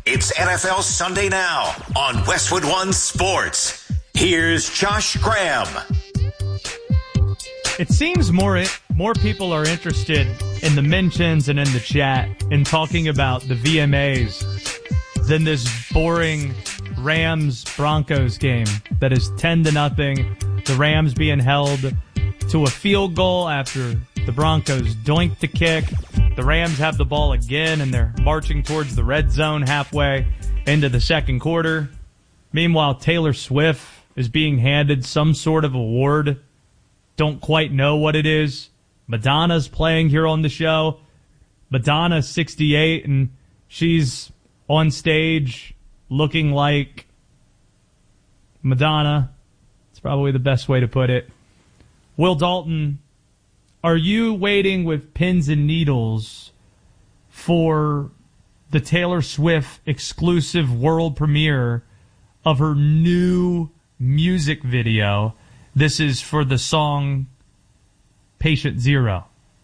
It's NFL Sunday Now on Westwood One Sports. Here's Josh Graham. It seems more people are interested in the mentions and in the chat in talking about the VMAs than this boring Rams-Broncos game that is 10-0. The Rams being held to a field goal after the Broncos doinked the kick. The Rams have the ball again, and they're marching towards the red zone halfway into the second quarter. Meanwhile, Taylor Swift is being handed some sort of award. Don't quite know what it is. Madonna's playing here on the show. Madonna's 68, and she's on stage looking like Madonna. It's probably the best way to put it. Will Dalton, are you waiting with pins and needles for the Taylor Swift exclusive world premiere of her new music video? This is for the song Patient Zero.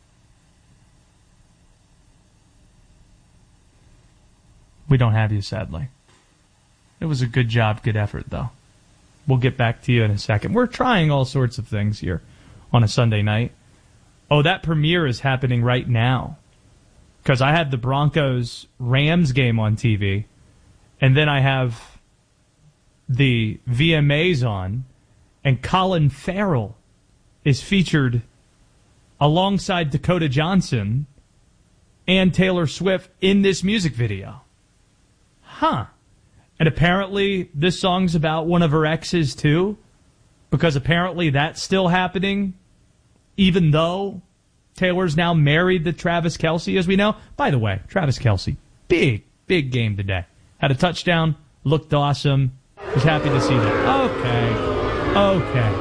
We don't have you, sadly. It was a good job, good effort, though. We'll get back to you in a second. We're trying all sorts of things here on a Sunday night. Oh, that premiere is happening right now. Because I had the Broncos-Rams game on TV, and then I have the VMAs on, and Colin Farrell is featured alongside Dakota Johnson and Taylor Swift in this music video. Huh. And apparently this song's about one of her exes, too, because apparently that's still happening, even though Taylor's now married to Travis Kelce, as we know. By the way, Travis Kelce, big game today. Had a touchdown, looked awesome. Was happy to see that. Okay.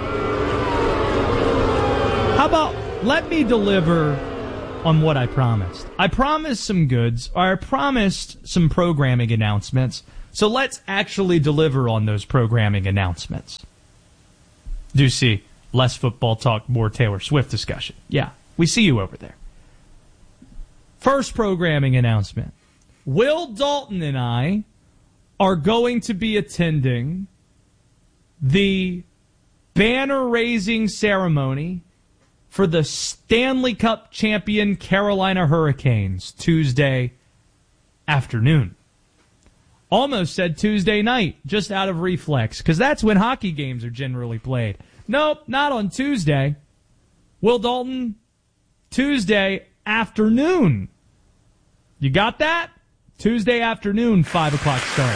How about let me deliver on what I promised? I promised some goods, or I promised some programming announcements. So let's actually deliver on those programming announcements. Do see less football talk, more Taylor Swift discussion. Yeah, we see you over there. First programming announcement. Will Dalton and I are going to be attending the banner-raising ceremony for the Stanley Cup champion Carolina Hurricanes Tuesday afternoon. Almost said Tuesday night, just out of reflex, because that's when hockey games are generally played. Nope, not on Tuesday. Will Dalton, Tuesday afternoon. You got that? Tuesday afternoon, 5 o'clock start.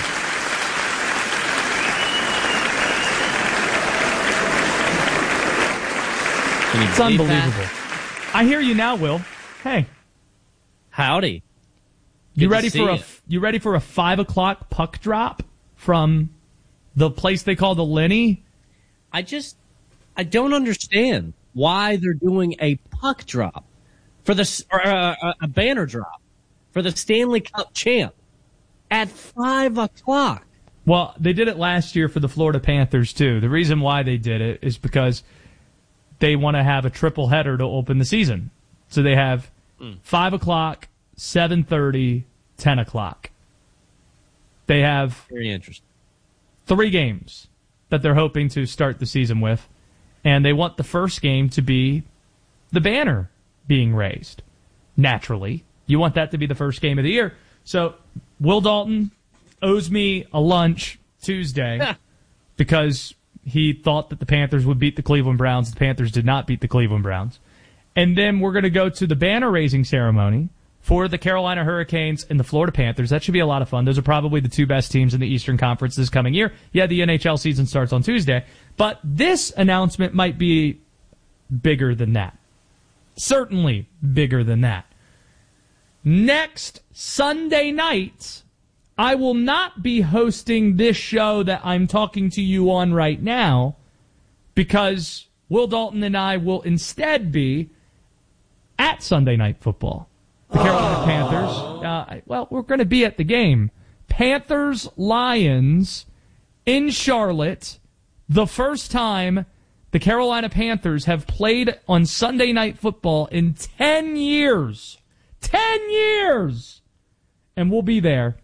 It's unbelievable. I hear you now, Will. Hey. Howdy. You ready for a 5 o'clock puck drop from the place they call the Lenny? I don't understand why they're doing a puck drop for a banner drop for the Stanley Cup champ at 5 o'clock. Well, they did it last year for the Florida Panthers too. The reason why they did it is because they want to have a triple header to open the season. So they have 5 o'clock, 7:30, 10 o'clock. They have very interesting 3 games that they're hoping to start the season with, and they want the first game to be the banner being raised. Naturally, you want that to be the first game of the year. So Will Dalton owes me a lunch Tuesday because he thought that the Panthers would beat the Cleveland Browns. The Panthers did not beat the Cleveland Browns. And then we're going to go to the banner-raising ceremony for the Carolina Hurricanes and the Florida Panthers. That should be a lot of fun. Those are probably the 2 best teams in the Eastern Conference this coming year. Yeah, the NHL season starts on Tuesday. But this announcement might be bigger than that. Certainly bigger than that. Next Sunday night, I will not be hosting this show that I'm talking to you on right now because Will Dalton and I will instead be at Sunday Night Football. The Carolina Panthers. We're going to be at the game. Panthers-Lions in Charlotte. The first time the Carolina Panthers have played on Sunday Night Football in 10 years. 10 years! And we'll be there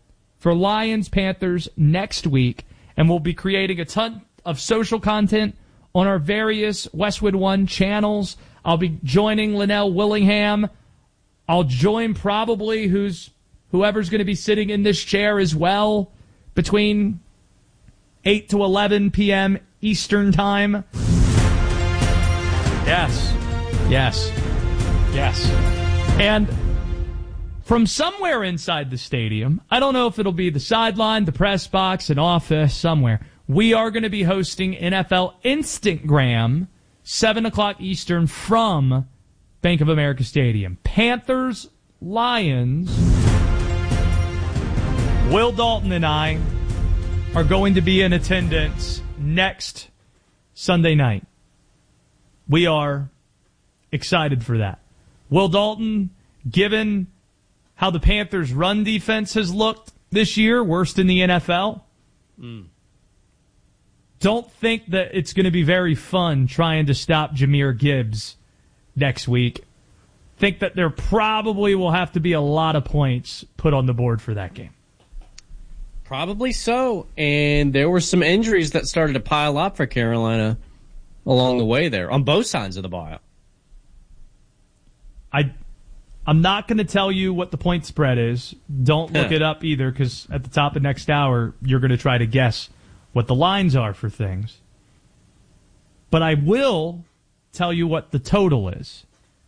for Lions-Panthers next week, and we'll be creating a ton of social content on our various Westwood One channels. I'll be joining Linnell Willingham. I'll join probably whoever's going to be sitting in this chair as well between 8 to 11 p.m. Eastern Time. Yes. And from somewhere inside the stadium, I don't know if it'll be the sideline, the press box, an office, somewhere, we are going to be hosting NFL Instagram, 7 o'clock Eastern from Bank of America Stadium. Panthers, Lions. Will Dalton and I are going to be in attendance next Sunday night. We are excited for that. Will Dalton, given how the Panthers' run defense has looked this year, worst in the NFL, don't think that it's going to be very fun trying to stop Jahmyr Gibbs next week. Think that there probably will have to be a lot of points put on the board for that game. Probably so. And there were some injuries that started to pile up for Carolina along the way there, on both sides of the ball. I'm not going to tell you what the point spread is. Don't look it up either, because at the top of next hour, you're going to try to guess what the lines are for things. But I will tell you what the total is.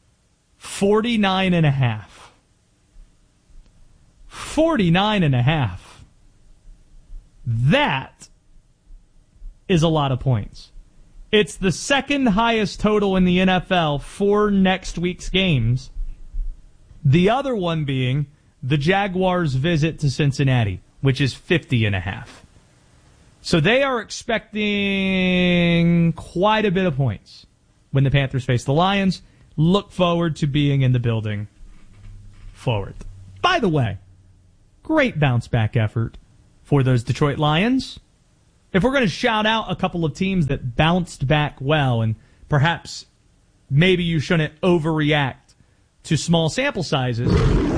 49.5. 49.5. That is a lot of points. It's the second highest total in the NFL for next week's games. The other one being the Jaguars' visit to Cincinnati, which is 50.5. So they are expecting quite a bit of points when the Panthers face the Lions. Look forward to being in the building forward. By the way, great bounce-back effort for those Detroit Lions. If we're going to shout out a couple of teams that bounced back well, and perhaps maybe you shouldn't overreact to small sample sizes,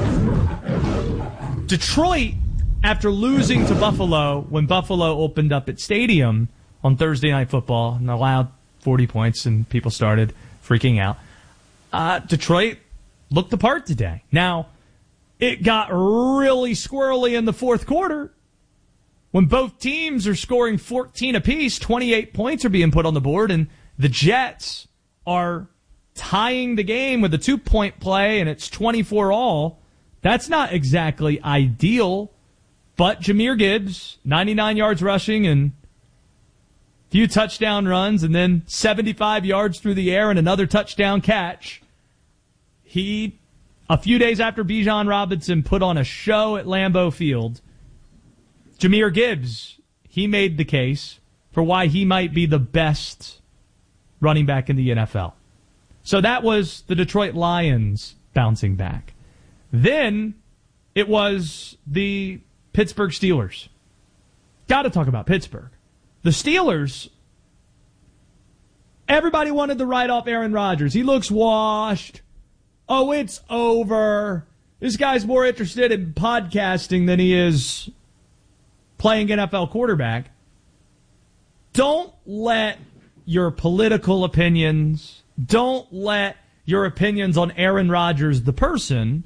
Detroit, after losing to Buffalo when Buffalo opened up its stadium on Thursday Night Football and allowed 40 points and people started freaking out, Detroit looked the part today. Now, it got really squirrely in the fourth quarter when both teams are scoring 14 apiece. 28 points are being put on the board, and the Jets are tying the game with a 2-point play, and it's 24-all. That's not exactly ideal, but Jahmyr Gibbs, 99 yards rushing and a few touchdown runs, and then 75 yards through the air and another touchdown catch. He, a few days after Bijan Robinson put on a show at Lambeau Field, Jahmyr Gibbs, he made the case for why he might be the best running back in the NFL. So that was the Detroit Lions bouncing back. Then it was the Pittsburgh Steelers. Got to talk about Pittsburgh. The Steelers, everybody wanted to write off Aaron Rodgers. He looks washed. Oh, it's over. This guy's more interested in podcasting than he is playing NFL quarterback. Don't let your political opinions, don't let your opinions on Aaron Rodgers, the person,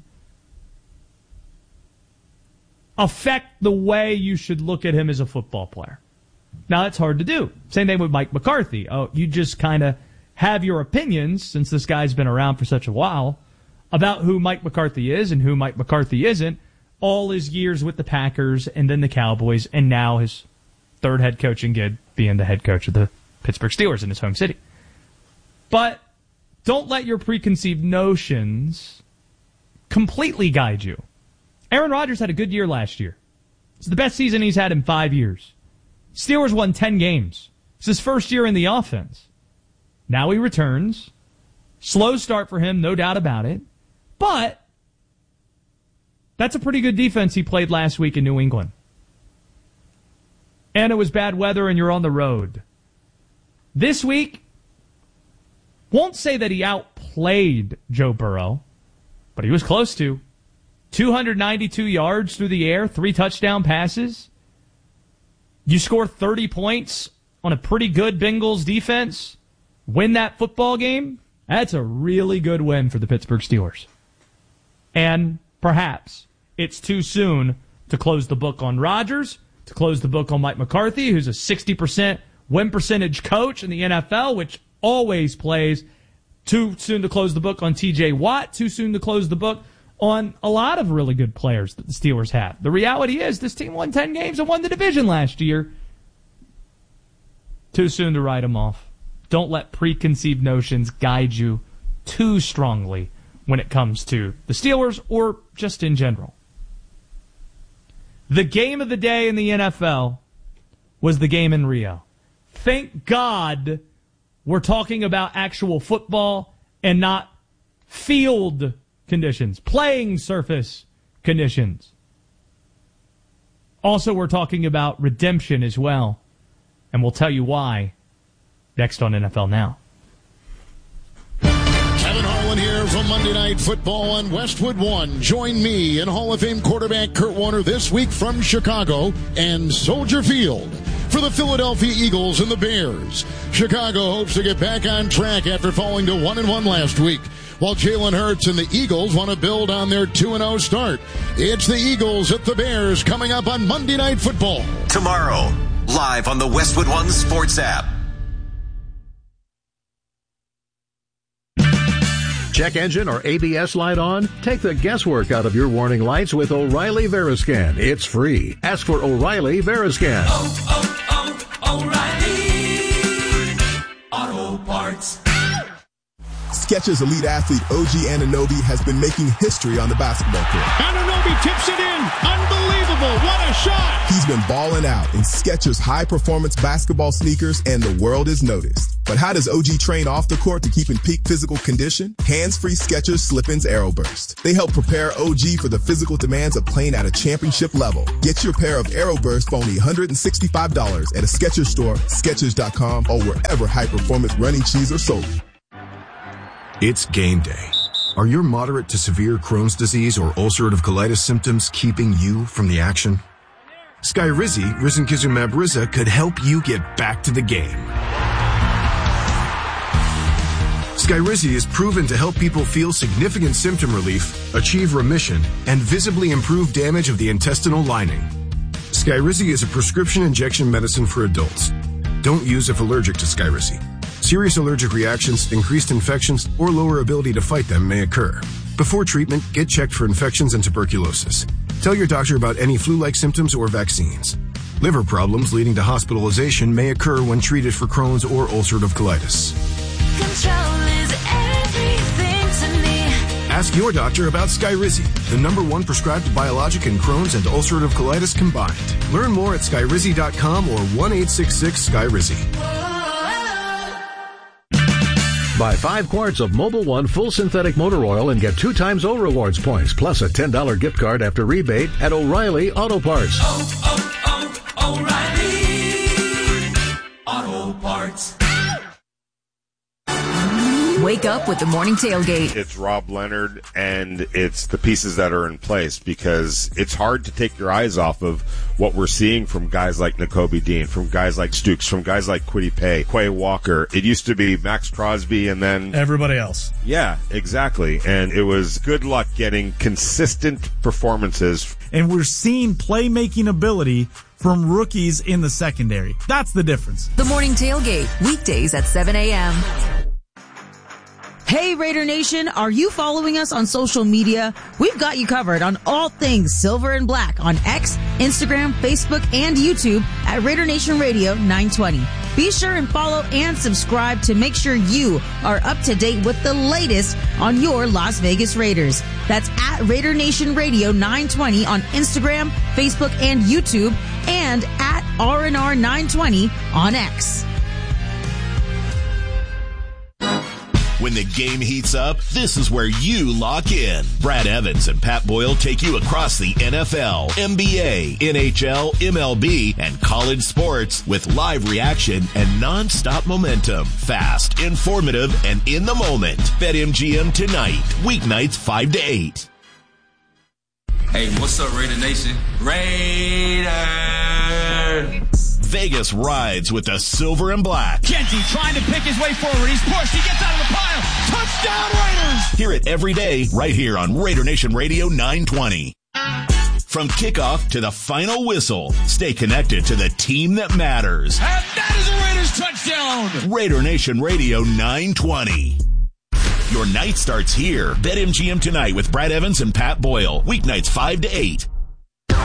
affect the way you should look at him as a football player. Now, that's hard to do. Same thing with Mike McCarthy. Oh, you just kind of have your opinions, since this guy's been around for such a while, about who Mike McCarthy is and who Mike McCarthy isn't, all his years with the Packers and then the Cowboys, and now his third head coaching gig being the head coach of the Pittsburgh Steelers in his home city. But don't let your preconceived notions completely guide you. Aaron Rodgers had a good year last year. It's the best season he's had in 5 years. Steelers won 10 games. It's his first year in the offense. Now he returns. Slow start for him, no doubt about it. But that's a pretty good defense he played last week in New England. And it was bad weather and you're on the road. This week, won't say that he outplayed Joe Burrow, but he was close to. 292 yards through the air, 3 touchdown passes. You score 30 points on a pretty good Bengals defense, win that football game. That's a really good win for the Pittsburgh Steelers. And perhaps it's too soon to close the book on Rodgers, to close the book on Mike McCarthy, who's a 60% win percentage coach in the NFL, which always plays. Too soon to close the book on TJ Watt. Too soon to close the book on a lot of really good players that the Steelers have. The reality is this team won 10 games and won the division last year. Too soon to write them off. Don't let preconceived notions guide you too strongly when it comes to the Steelers or just in general. The game of the day in the NFL was the game in Rio. Thank God we're talking about actual football and not field conditions, playing surface conditions. Also, we're talking about redemption as well, and we'll tell you why next on NFL Now. Kevin Harlan here from Monday Night Football on Westwood One. Join me and Hall of Fame quarterback Kurt Warner this week from Chicago and Soldier Field for the Philadelphia Eagles and the Bears. Chicago hopes to get back on track after falling to 1-1 last week, while Jalen Hurts and the Eagles want to build on their 2-0 start. It's the Eagles at the Bears coming up on Monday Night Football. Tomorrow, live on the Westwood One Sports app. Check engine or ABS light on? Take the guesswork out of your warning lights with O'Reilly Veriscan. It's free. Ask for O'Reilly Veriscan. O'Reilly Auto Parts. Skechers elite athlete OG Anunoby has been making history on the basketball court. Anunoby tips it in. Unbelievable. What a shot. He's been balling out in Skechers high-performance basketball sneakers, and the world has noticed. But how does OG train off the court to keep in peak physical condition? Hands-free Skechers Slip-ins Aeroburst. They help prepare OG for the physical demands of playing at a championship level. Get your pair of Aeroburst for only $165 at a Skechers store, Skechers.com, or wherever high-performance running shoes are sold. It's game day. Are your moderate to severe Crohn's disease or ulcerative colitis symptoms keeping you from the action? Skyrizi, risankizumab Riza, could help you get back to the game. Skyrizi is proven to help people feel significant symptom relief, achieve remission, and visibly improve damage of the intestinal lining. Skyrizi is a prescription injection medicine for adults. Don't use if allergic to Skyrizi. Serious allergic reactions, increased infections, or lower ability to fight them may occur. Before treatment, get checked for infections and tuberculosis. Tell your doctor about any flu-like symptoms or vaccines. Liver problems leading to hospitalization may occur when treated for Crohn's or ulcerative colitis. Control is everything to me. Ask your doctor about Skyrizi, the #1 prescribed biologic in Crohn's and ulcerative colitis combined. Learn more at skyrizi.com or 1-866-SKYRIZI. Buy 5 quarts of Mobil 1 full synthetic motor oil and get 2 times O Rewards points, plus a $10 gift card after rebate at O'Reilly Auto Parts. O'Reilly Auto Parts. Wake up with the morning tailgate. It's Rob Leonard, and it's the pieces that are in place, because it's hard to take your eyes off of what we're seeing from guys like Nakobe Dean, from guys like Stukes, from guys like Kwity Paye, Quay Walker. It used to be Max Crosby and then everybody else. Yeah, exactly. And it was good luck getting consistent performances. And we're seeing playmaking ability from rookies in the secondary. That's the difference. The morning tailgate, weekdays at 7 a.m. Hey Raider Nation, are you following us on social media? We've got you covered on all things silver and black on X, Instagram, Facebook, and YouTube at Raider Nation Radio 920. Be sure and follow and subscribe to make sure you are up to date with the latest on your Las Vegas Raiders. That's at Raider Nation Radio 920 on Instagram, Facebook, and YouTube, and at RNR 920 on X. When the game heats up, this is where you lock in. Brad Evans and Pat Boyle take you across the NFL, NBA, NHL, MLB, and college sports with live reaction and non-stop momentum. Fast, informative, and in the moment. BetMGM tonight, weeknights 5 to 8. Hey, what's up, Raider Nation? Raiders! Vegas rides with the silver and black. Genty trying to pick his way forward. He's pushed. He gets out of the pile. Touchdown, Raiders! Hear it every day right here on Raider Nation Radio 920. From kickoff to the final whistle, stay connected to the team that matters. And that is a Raiders touchdown! Raider Nation Radio 920. Your night starts here. BetMGM tonight with Brad Evans and Pat Boyle. Weeknights 5 to 8.